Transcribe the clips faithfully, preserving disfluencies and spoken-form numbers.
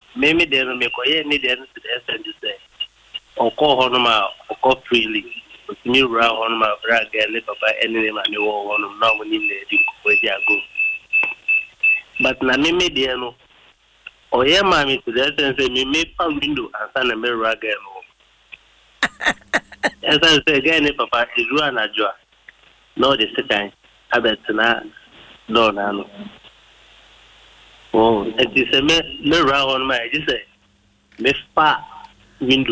Maybe they don't make a need to the essence. Or call Honoma or call freely. New round on my rag and live by any name and you all want to know when you where you go. But na me mediano. Or yeah, mammy to the essence, me make pound window and send a mirror again. As I say again, papa is run a job. No, this time. I bet na no, no. Oh, it is a mirror on my, just say, me fa window.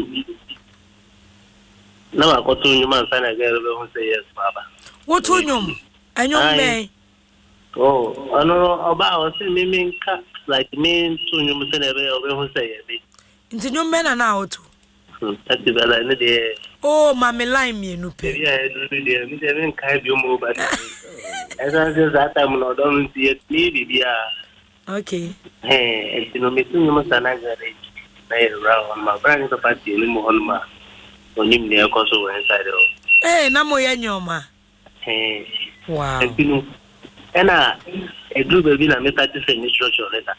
Now I got to you man sign again who say yes, Baba. What to you? And you may. Oh, I know about me like me to you must never who say it. Into your men are now too. That's the bell in the day. Oh, mammy, line me, no pay. Yeah, I didn't kind you move, but as I said that I'm not don't see it, maybe, yeah. Okay. Hey, you know, me too, you must another around my brand of party, on my. On him near Koso inside. Eh, Namo Yanyoma. Hey, wow. And I do believe I made that to send instruction letter.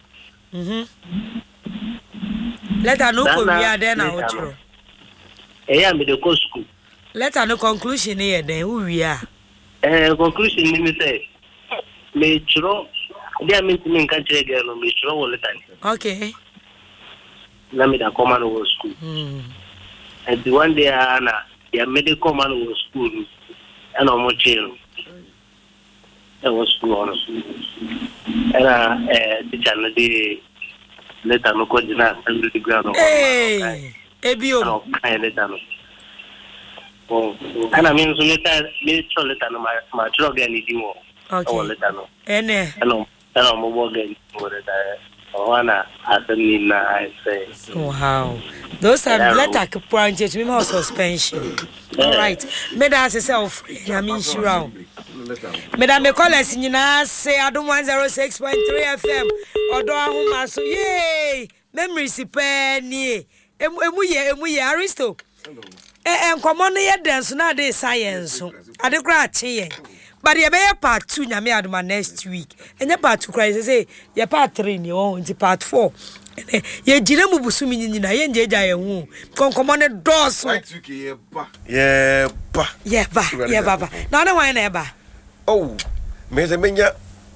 Mm-hmm. Let her know Korea then out. Eh, I'm in the coast school. Let her know conclusion here then who we are. Eh, conclusion, let me say. May throw, they are meant to make country girl, may throw all the time. Okay. Let me the command over school. Hmm. And the one day, Anna, the medical man was school, and I'm jail. I was school on and uh, the channel, the letter no go dinner and the ground. Hey, Ebio, oh, and I mean, so later, me to let my my drug anything more. Okay, let no, and I know, I know, more again for that. Wanna me I say. Wow. Those are letter branches we more suspension. All right. Meda self I mean she round. Meda me call us in say I don't want zero six point three F M or do ahoma so yay memories penny emu ye emu ye Aristo. Eh en common ye dance na dey science so ade kra che but you be part two nyame adoma next week. And your part two cry say your part three ni on the part four. Ye jina mu busumi nyina ye njeja ye hu. Kon komone dos. Yeah ba. Yeah ba. Yeah ba. Yeah baba. Na na wan na e ba. Oh. Me se menya.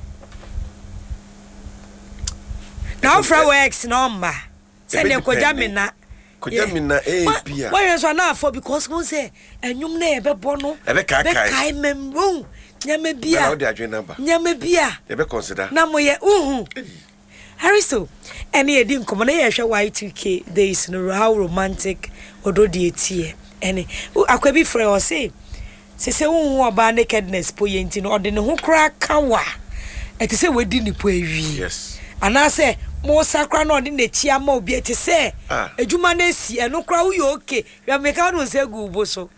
Now fra works no ma. Say ne koja me na. Koja me na e bia. Why so na for because won say enwum na e be bo no. E be kai kai. Be kai memru. Nyame bia. Na dey adwen number. Nyame bia. E be consider. Na moye uhu. Hariso. Any e din komo na ye hwe Y two K days no how romantic odo die tie. Any akwabi frɛ o say se se uhu oba nakedness po ye nti no ode ne ho kra kawa. E te se wedi ni po awi. Yes. Ana say mo sakra no ode na chia ma obi te se adwuma na si eno kra wo ye okay. Ya meka no se gu bo so.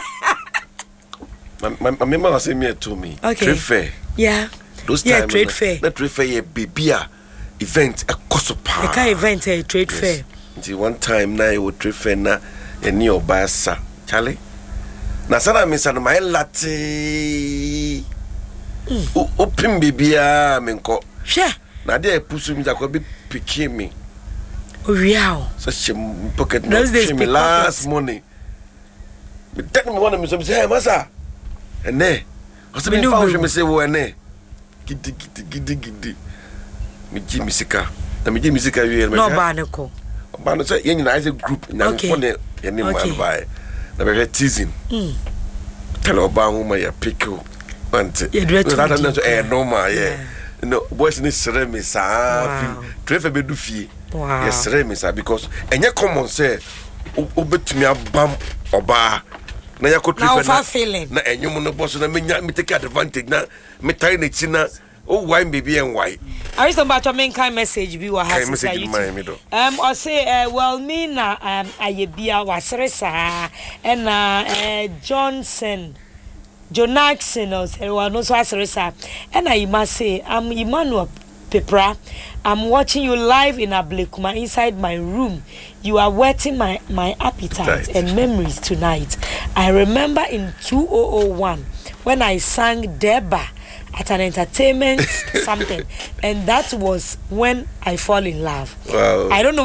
My my my mama say me to me. Okay. Trade fair. Yeah. Those yeah, time. Trade fair. That trade fair ye bibia event a kosopa. The kind event a trade yes. fair. Until one time na you trade fair na any obasa. Charlie. Na sana me sana my latte. Mm. Open bibia menko. Sure. Na dey pusu mi jakobi pikin me. Oh real. Such a pocket no me last money. Me take me one me so say hey masa. Ene. Oso me fa me say wo ene. Gidi gidi gidi gidi. Me ji misika. Na me ji misika wi me. No ba ne ko. Ba no say yen na as a group na for ne ene man buy. Na be teasing. Mm. Tell oba hu ma ya pickle. Want. That na so eh normal yeah. No boys ni sere me sa fi. Trefe be du fie. Wow. Yes sere me sa because enye common say obetumi abam oba na yakotri fe na enyum no boss na menya me take advantage na me tie na chi na oh why baby and why are some about main kind message bi wa ha say you um or say uh, well me na um ayebia wasere sa and uh, Johnson Jonaxon or say wa no so asere sa and I must say I'm Emmanuel Pepra. I'm watching you live in Ablekuma inside my room. You are whetting my, my appetite right. and memories tonight. I remember in two thousand one when I sang Deba at an entertainment something, and that was when I fall in love. Wow. I don't know